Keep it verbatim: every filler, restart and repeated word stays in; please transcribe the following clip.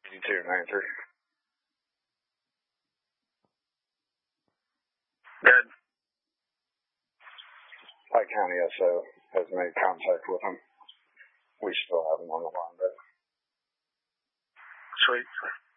fifty-two and ninety-three. Good. Pike County S O has made contact with him. We still have him on the line, but Sweet.